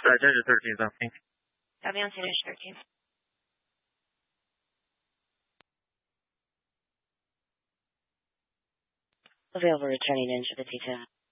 Judge 13th, I think. Copy on Judge 13th. Available returning in for the T10.